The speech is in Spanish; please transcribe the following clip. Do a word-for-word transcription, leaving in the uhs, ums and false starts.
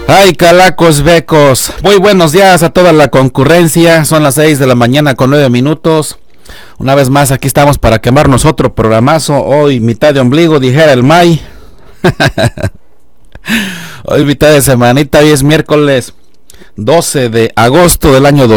Ay, calacos becos. Muy buenos días a toda la concurrencia. Son las seis de la mañana con nueve minutos. Una vez más aquí estamos para quemarnos otro programazo. Hoy mitad de ombligo, dijera el May. Hoy mitad de semanita, hoy es miércoles doce de agosto del año